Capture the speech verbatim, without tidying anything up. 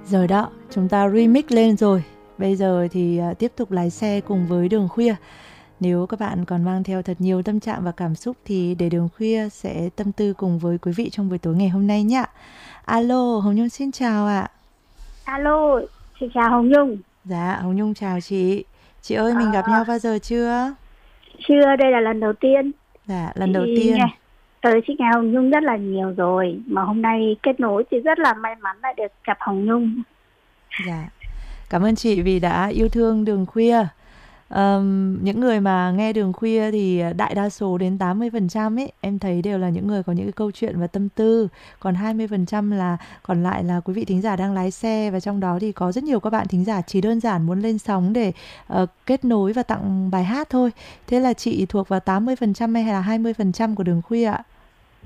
Rồi đó, chúng ta remix lên rồi. Bây giờ thì uh, tiếp tục lái xe cùng với Đường Khuya. Nếu các bạn còn mang theo thật nhiều tâm trạng và cảm xúc thì để Đường Khuya sẽ tâm tư cùng với quý vị trong buổi tối ngày hôm nay nhé. Alo, Hồng Nhung xin chào ạ. Alo, xin chào Hồng Nhung. Dạ, Hồng Nhung chào chị. Chị ơi, mình À, gặp nhau bao giờ chưa? chưa, đây là lần đầu tiên. Dạ, lần đầu Chị tiên. nghe, tới chị nghe Hồng Nhung rất là nhiều rồi. Mà hôm nay kết nối chị rất là may mắn lại được gặp Hồng Nhung. Dạ, cảm ơn chị vì đã yêu thương Đường Khuya. Um, những người mà nghe Đường Khuya thì đại đa số đến tám mươi phần trăm ấy, em thấy đều là những người có những cái câu chuyện và tâm tư. Còn hai mươi phần trăm là còn lại là quý vị thính giả đang lái xe. Và trong đó thì có rất nhiều các bạn thính giả chỉ đơn giản muốn lên sóng để uh, kết nối và tặng bài hát thôi. Thế là chị thuộc vào tám mươi phần trăm hay là hai mươi phần trăm của Đường Khuya ạ?